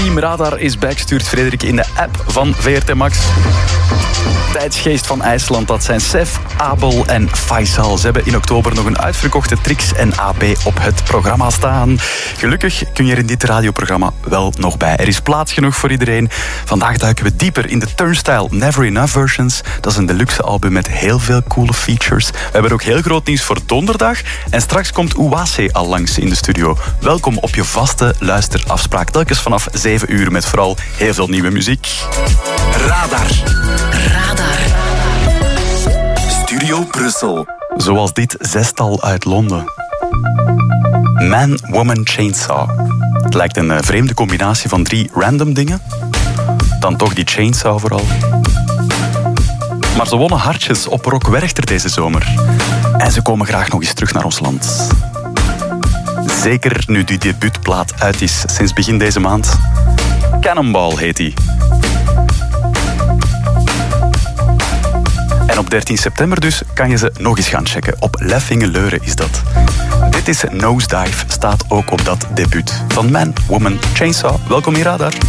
Team Radar is back, stuurt Frederik in de app van VRT Max. Tijdsgeest van IJsland, dat zijn Sef, Abel en Faisal. Ze hebben in oktober nog een uitverkochte Trix en AB op het programma staan. Gelukkig kun je er in dit radioprogramma wel nog bij. Er is plaats genoeg voor iedereen. Vandaag duiken we dieper in de Turnstile Never Enough Versions. Dat is een deluxe album met heel veel coole features. We hebben ook heel groot nieuws voor donderdag. En straks komt Ouase al langs in de studio. Welkom op je vaste luisterafspraak. Telkens vanaf 7 uur met vooral heel veel nieuwe muziek. Radar. Studio Brussel. Zoals dit zestal uit Londen. Man, Woman, Chainsaw. Het lijkt een vreemde combinatie van 3 random dingen. Dan toch die chainsaw vooral. Maar ze wonnen hartjes op Rock Werchter deze zomer. En ze komen graag nog eens terug naar ons land. Zeker nu die debuutplaat uit is sinds begin deze maand. Cannonball heet die. En op 13 september dus kan je ze nog eens gaan checken. Op Leffingeleuren is dat. Dit is Nosedive, staat ook op dat debuut van Man, Woman, Chainsaw. Welkom in Radar.